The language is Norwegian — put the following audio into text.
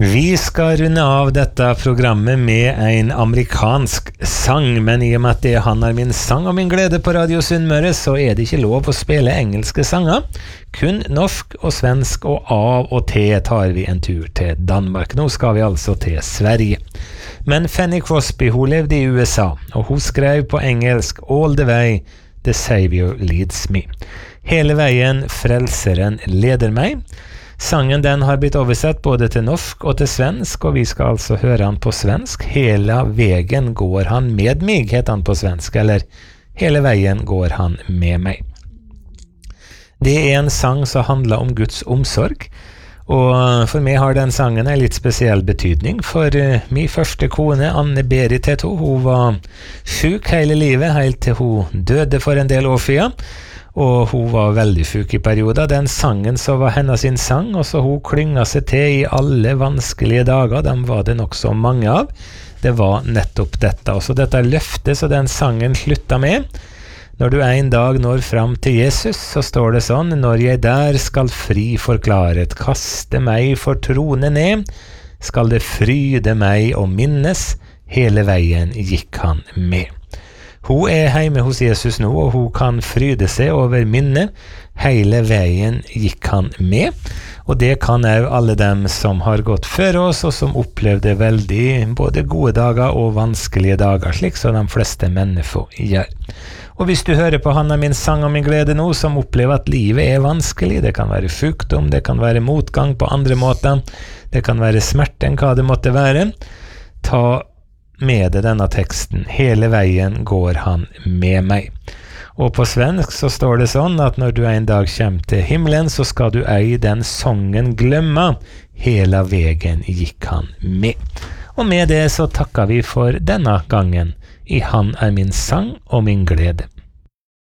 Vi skal runde av dette programmet med en amerikansk sang, men i og med at det han er min sang og min glede på Radio Sunnmøre, så er det ikke lov å spille engelske sanger. Kun norsk og svensk, og av og til tar vi en tur til Danmark. Nå skal vi altså til Sverige. Men Fanny Crosby, hun levde i USA, og hun skrev på engelsk All the way, the Savior leads me. Hele veien frelseren leder meg. Sangen den har blitt oversett både til norsk og til svensk, og vi skal altså høre han på svensk. Hele veien går han med meg, heter han på svensk, eller hele veien går han med meg. Det er en sang som handler om Guds omsorg, og for meg har den sangen en litt spesiell betydning, for min første kone, Anne-Berit Teto, hun var syk hele livet, helt til hun døde for en del år siden, og hun var veldig syk i perioder. Den sangen så var hennes sin sang, og så hun klynga seg til i alle vanskelige dager, dem var det nok så mange av. Det var nettopp dette, og så dette løftet, så den sangen slutta med. Når du en dag når fram til Jesus, så står det sånn, når jeg der skal fri forklaret, kaste meg for trone ned, skal det fryde meg og minnes, hele veien gikk han med. Hun er hjemme hos Jesus nå, og hun kan fryde seg over minnet. Hele veien gikk han med, og det kan også alle dem som har gått før oss, og som opplevde veldig både gode dager og vanskelige dager, slik som de fleste mennesker gjør. Og hvis du hører på Han er min sang og min glede nå, som opplever at livet er vanskelig, det kan være sykdom, det kan være motgang på andre måter, det kan være smerte enn hva det måtte være, ta med det denne teksten. Hele veien går han med meg. Og på svensk så står det sånn at når du en dag kommer til himmelen, så skal du ei den sången glemme. Hele veien gikk han med. Og med det så takker vi for denne gangen i Han er min sang og min glede.